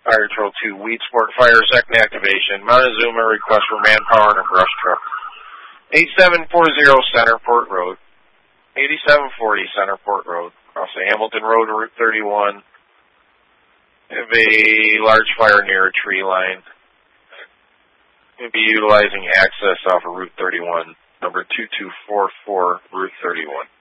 Fire Patrol 2, Weed Sport Fire, second activation. Montezuma request for manpower and a brush truck. 8740 Centerport Road. 8740 Centerport Road. Across the Hamilton Road, Route 31. Have a large fire near a tree line. We'll be utilizing access off of Route 31, number 2244, Route 31.